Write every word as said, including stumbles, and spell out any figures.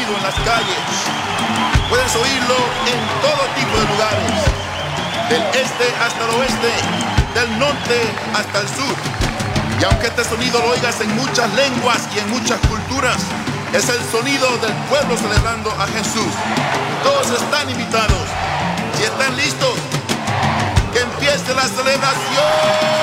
oído en las calles, puedes oírlo en todo tipo de lugares, del este hasta el oeste, del norte hasta el sur. Y aunque este sonido lo oigas en muchas lenguas y en muchas culturas, es el sonido del pueblo celebrando a Jesús. Todos están invitados. Si están listos, que empiece la celebración.